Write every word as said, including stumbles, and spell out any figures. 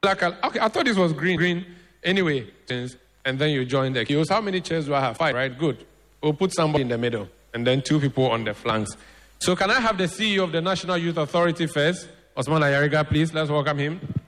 Black. Okay, I thought this was green. Green. Anyway, and then you join the queues. How many chairs do I have? Five, right? Good. We'll put somebody in the middle and then two people on the flanks. So can I have the C E O of the National Youth Authority first? Osman Ayariga, please. Let's welcome him.